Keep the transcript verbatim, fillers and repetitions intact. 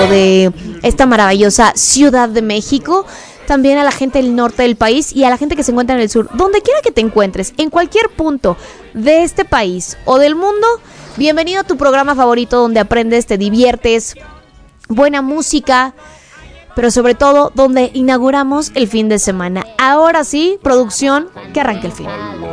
de esta maravillosa Ciudad de México. También a la gente del norte del país y a la gente que se encuentra en el sur. Donde quiera que te encuentres, en cualquier punto de este país o del mundo, bienvenido a tu programa favorito donde aprendes, te diviertes, buena música, pero sobre todo donde inauguramos el fin de semana. Ahora sí, producción, que arranque el fin.